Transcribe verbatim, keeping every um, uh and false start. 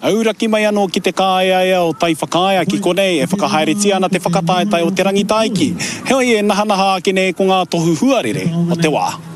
Aura ki mai anō ki te kāeaea o tai whakaia ki konei e whakahaeretia ana te whakataetai o te rangi taiki. Heoi e naha naha ake nei ko ngā tohu huarere o te wā.